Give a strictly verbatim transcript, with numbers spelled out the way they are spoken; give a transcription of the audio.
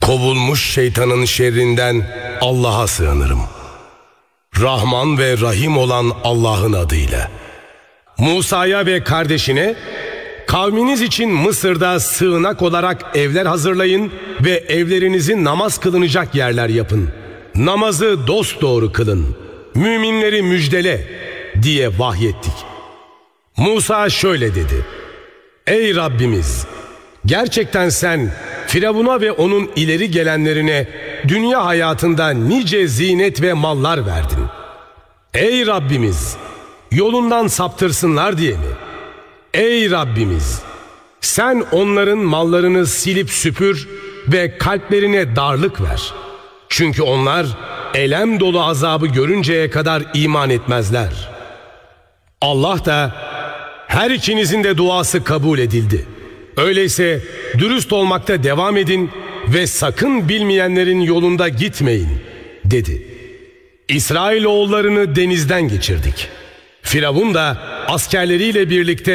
Kovulmuş şeytanın şerrinden Allah'a sığınırım. Rahman ve Rahim olan Allah'ın adıyla. Musa'ya ve kardeşine, kavminiz için Mısır'da sığınak olarak evler hazırlayın ve evlerinizi namaz kılınacak yerler yapın. Namazı dosdoğru kılın, müminleri müjdele diye vahyettik. Musa şöyle dedi: Ey Rabbimiz! Gerçekten sen Firavun'a ve onun ileri gelenlerine dünya hayatında nice zinet ve mallar verdin. Ey Rabbimiz! Yolundan saptırsınlar diye mi? Ey Rabbimiz! Sen onların mallarını silip süpür ve kalplerine darlık ver. Çünkü onlar elem dolu azabı görünceye kadar iman etmezler. Allah da her ikinizin de duası kabul edildi. Öyleyse dürüst olmakta devam edin ve sakın bilmeyenlerin yolunda gitmeyin dedi. İsrailoğullarını denizden geçirdik. Firavun da askerleriyle birlikte